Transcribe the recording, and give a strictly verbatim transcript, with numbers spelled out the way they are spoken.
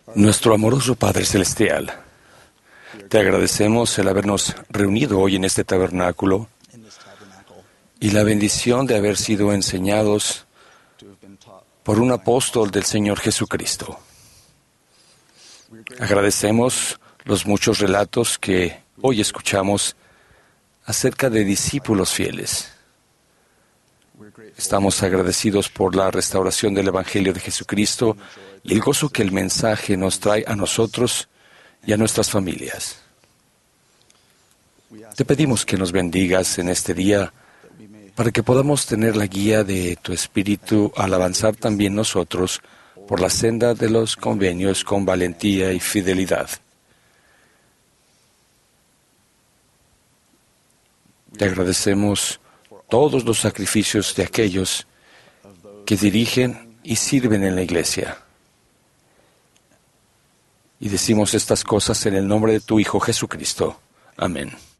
Nuestro amoroso Padre Celestial, te agradecemos el habernos reunido hoy en este tabernáculo y la bendición de haber sido enseñados por un apóstol del Señor Jesucristo. Agradecemos los muchos relatos que hoy escuchamos acerca de discípulos fieles. Estamos agradecidos por la restauración del Evangelio de Jesucristo y el gozo que el mensaje nos trae a nosotros y a nuestras familias. Te pedimos que nos bendigas en este día para que podamos tener la guía de tu Espíritu al avanzar también nosotros por la senda de los convenios con valentía y fidelidad. Te agradecemos todos los sacrificios de aquellos que dirigen y sirven en la Iglesia. Y decimos estas cosas en el nombre de tu Hijo Jesucristo. Amén.